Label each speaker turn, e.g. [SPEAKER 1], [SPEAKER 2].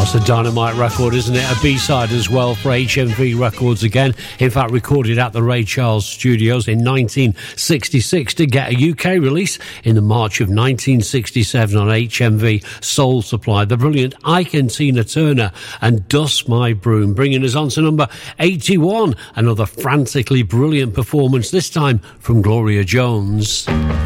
[SPEAKER 1] That's a dynamite record, isn't it? A B-side as well for HMV Records again. In fact, recorded at the Ray Charles Studios in 1966 to get a UK release in the March of 1967 on HMV Soul Supply. The brilliant Ike and Tina Turner and Dust My Broom, bringing us on to number 81. Another frantically brilliant performance, this time from Gloria Jones.